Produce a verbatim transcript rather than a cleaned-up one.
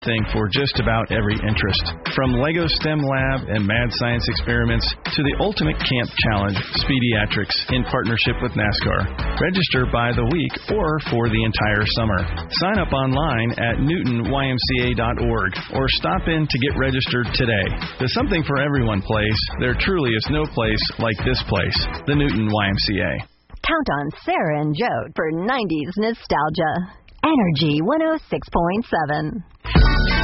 thing for just about every interest. From Lego STEM Lab and Mad Science experiments to the Ultimate Camp Challenge Speediatrics in partnership with NASCAR. Register by the week or for the entire summer. Sign up online at newton y m c a dot org or stop in to get registered today. The Something for Everyone place, there truly is no place like this place, the Newton Y M C A. Count on Sarah and Joe for nineties nostalgia. Energy one oh six point seven.